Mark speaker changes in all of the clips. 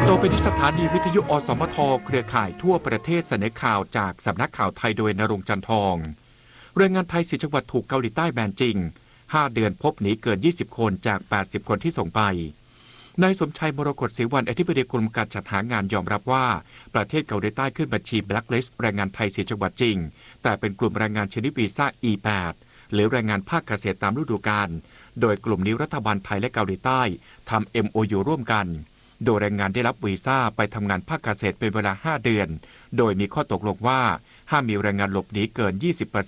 Speaker 1: ต่อไปนี้สถานีวิทยุอสมทเครือข่ายทั่วประเทศเสนอข่าวจากสำนักข่าวไทยโดยณรงค์จันทองแรงงานไทย10จังหวัดถูกเกาหลีใต้แบนจริง5เดือนพบหนีเกิน20คนจาก80คนที่ส่งไปนายสมชัยมรกตศรีวรรณอธิบดีกรมการจัดหางานยอมรับว่าประเทศเกาหลีใต้ขึ้นบัญชีแบล็คลิสต์แรงงานไทย10จังหวัดจริงแต่เป็นกลุ่มแรงงานชนิดวีซ่า E8 หรือแรงงานภาคเกษตรตามฤดูกาลโดยกลุ่มนี้รัฐบาลไทยและเกาหลีใต้ทำ MOU ร่วมกันโดยแรงงานได้รับวีซ่าไปทำงานภาคเกษตรเป็นเวลา5เดือนโดยมีข้อตกลงว่าห้ามมีแรงงานหลบหนีเกิน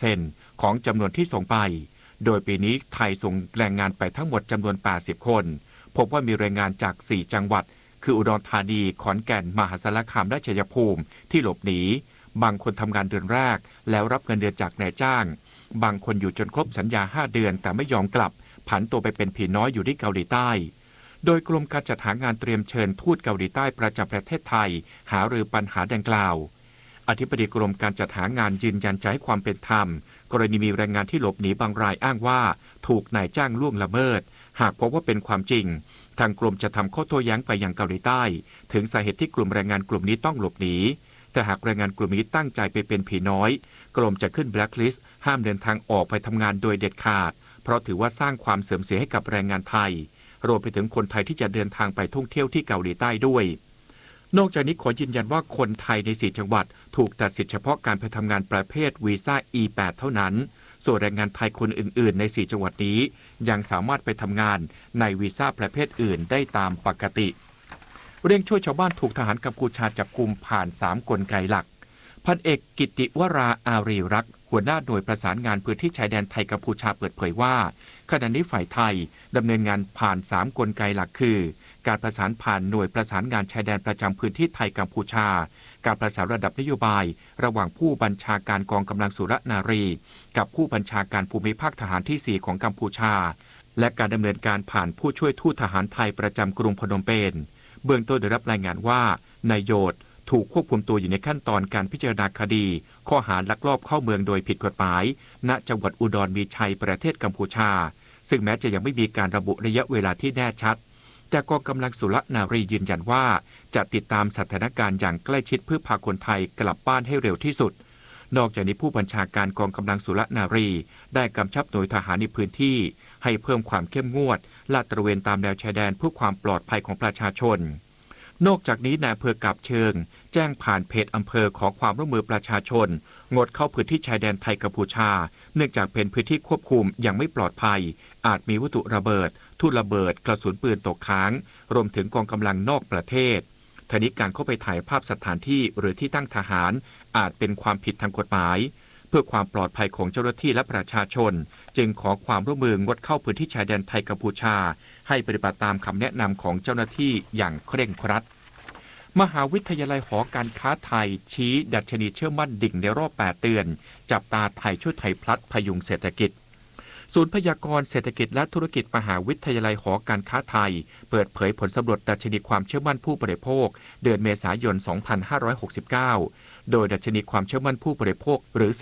Speaker 1: 20% ของจำนวนที่ส่งไปโดยปีนี้ไทยส่งแรงงานไปทั้งหมดจำนวน80คนพบว่ามีแรงงานจาก4จังหวัดคืออุดรธานีขอนแก่นมหาสารคามและชัยภูมิที่หลบหนีบางคนทำงานเดือนแรกแล้วรับเงินเดือนจากนายจ้างบางคนอยู่จนครบสัญญา5เดือนแต่ไม่ยอมกลับผันตัวไปเป็นผีน้อยอยู่ที่เกาหลีใต้โดยกรมการจัดหางานเตรียมเชิญทูตเกาหลีใต้ประจำประเทศไทยหารือปัญหาดังกล่าวอธิบดีกรมการจัดหางานยืนยันจะให้ความเป็นธรรมกรณีมีแรงงานที่หลบหนีบางรายอ้างว่าถูกนายจ้างล่วงละเมิดหากพบว่าเป็นความจริงทางกรมจะทำข้อโต้แย้งไปยังเกาหลีใต้ถึงสาเหตุที่กลุ่มแรงงานกลุ่มนี้ต้องหลบหนีแต่หากแรงงานกลุ่มนี้ตั้งใจไปเป็นผีน้อยกรมจะขึ้นแบล็คลิสต์ห้ามเดินทางออกไปทำงานโดยเด็ดขาดเพราะถือว่าสร้างความเสื่อมเสียให้กับแรงงานไทยรวมไปถึงคนไทยที่จะเดินทางไปท่องเที่ยวที่เกาหลีใต้ด้วยนอกจากนี้ขอยืนยันว่าคนไทยใน4จังหวัดถูกตัดสิทธิเฉพาะการไปทำงานประเภทวีซ่า E8 เท่านั้นส่วนแรงงานไทยคนอื่นๆใน4จังหวัดนี้ยังสามารถไปทำงานในวีซ่าประเภทอื่นได้ตามปกติเร่งช่วยชาวบ้านถูกทหารกัมพูชาจับกุมผ่าน3กลไกหลักพันเอกกิติวราอารีรักษ์หัวหน้าหน่วยประสานงานพื้นที่ชายแดนไทยกัมพูชาเปิดเผยว่าขณะนี้ฝ่ายไทยดำเนินงานผ่าน3กลไกหลักคือการประสานผ่านหน่วยประสานงานชายแดนประจำพื้นที่ไทยกัมพูชาการประสานระดับนโยบายระหว่างผู้บัญชาการกองกำลังสุรนารีกับผู้บัญชาการภูมิภาคทหารที่4ของกัมพูชาและการดำเนินการผ่านผู้ช่วยทูตทหารไทยประจำกรุงพนมเปญเบื้องต้นได้รับรายงานว่านายโยธถูกควบคุมตัวอยู่ในขั้นตอนการพิจารณาคดีข้อหาลักลอบเข้าเมืองโดยผิดกฎหมายณจังหวัดอุดรมีชัยประเทศกัมพูชาซึ่งแม้จะยังไม่มีการระบุระยะเวลาที่แน่ชัดแต่กองกำลังสุรนารียืนยันว่าจะติดตามสถานการณ์อย่างใกล้ชิดเพื่อพาคนไทยกลับบ้านให้เร็วที่สุดนอกจากนี้ผู้บัญชาการกองกำลังสุรนารีได้กำชับหน่วยทหารในพื้นที่ให้เพิ่มความเข้มงวดลาดตระเวนตามแนวชายแดนเพื่อความปลอดภัยของประชาชนนอกจากนี้นายอำเภอกาบเชิงแจ้งผ่านเพจอำเภอขอความร่วมมือประชาชนงดเข้าพื้นที่ชายแดนไทยกัมพูชาเนื่องจากเป็นพื้นที่ควบคุมยังไม่ปลอดภัยอาจมีวัตถุระเบิดทุ่นระเบิดกระสุนปืนตกค้างรวมถึงกองกำลังนอกประเทศทนี้การเข้าไปถ่ายภาพสถานที่หรือที่ตั้งทหารอาจเป็นความผิดทางกฎหมายเพื่อความปลอดภัยของเจ้าหน้าที่และประชาชนจึงขอความร่วมมืองดเข้าพื้นที่ชายแดนไทยกัมพูชาให้ปฏิบัติตามคำแนะนำของเจ้าหน้าที่อย่างเคร่งครัดมหาวิทยาลัยหอการค้าไทยชี้ดัชนีเชื่อมั่นดิ่งในรอบ8เดือนจับตาไทยช่วยไทยพลัดพยุงเศรษฐกิจศูนย์พยากรณ์เศรษฐกิจและธุรกิจมหาวิทยาลัยหอการค้าไทยเปิดเผยผลสำรวจดัชนีความเชื่อมั่นผู้บริโภคเดือนเมษายน 2569 โดยดัชนีความเชื่อมั่นผู้บริโภคหรือ